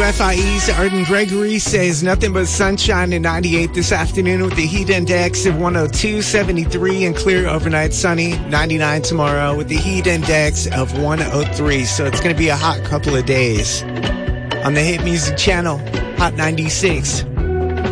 WFIE's Arden Gregory says nothing but sunshine and 98 this afternoon with the heat index of 102, 73 and clear overnight sunny, 99 tomorrow with the heat index of 103. So it's going to be a hot couple of days. On the Hit Music Channel, Hot 96.